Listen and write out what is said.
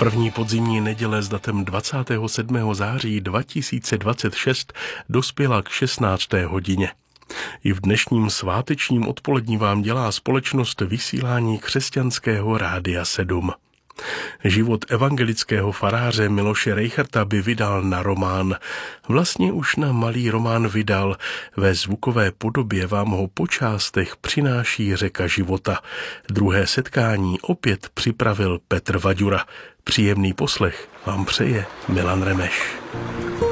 První podzimní neděle s datem 27. září 2026 dospěla k 16. hodině. I v dnešním svátečním odpolední vám dělá společnost vysílání křesťanského Rádia 7. Život evangelického faráře Miloše Rejcharta by vydal na román. Vlastně už na malý román vydal. Ve zvukové podobě vám ho po částech přináší Řeka života. Druhé setkání opět připravil Petr Vaďura. Příjemný poslech vám přeje Milan Remeš.